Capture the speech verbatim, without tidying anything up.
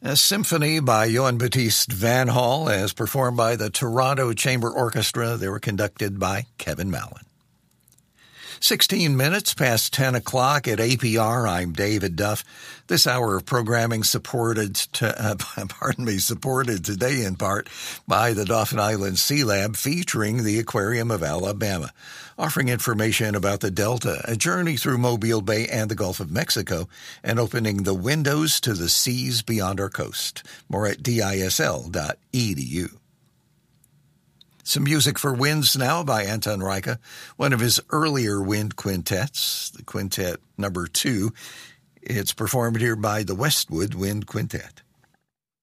A symphony by Johann Baptiste Van Hall as performed by the Toronto Chamber Orchestra. They were conducted by Kevin Mallon. sixteen minutes past ten o'clock at A P R. I'm David Duff. This hour of programming supported, to, uh, pardon me, supported today in part by the Dauphin Island Sea Lab featuring the Aquarium of Alabama, offering information about the Delta, a journey through Mobile Bay and the Gulf of Mexico, and opening the windows to the seas beyond our coast. More at D I S L dot E D U. Some music for winds now by Anton Reicha, one of his earlier wind quintets, the quintet number two. It's performed here by the Westwood Wind Quintet.